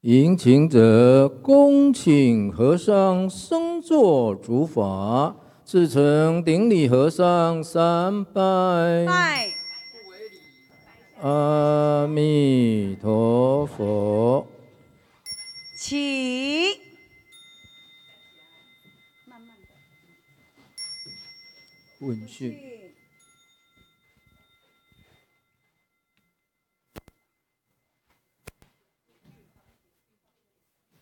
迎请者恭请和尚升座主法，至诚顶礼和尚3拜。 拜。 阿弥陀佛。 起。 问讯。